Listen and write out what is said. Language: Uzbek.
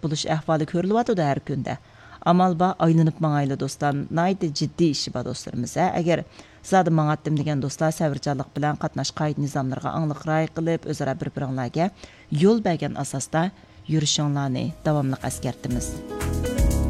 bo'lish ahvoli ko'rilyotdi har kunda. Amal ba aylanıp mağaylı dostlar, naydı ciddi işi ba dostlarımız. Agar zadı mağatdım degan dostlar səvircanlıq bilan qatnaş qayıt nizamlarga anlıq ray qilib, özara bir-biringlarga yo'l bergan asosda yurishinglarni davomli eskartimiz.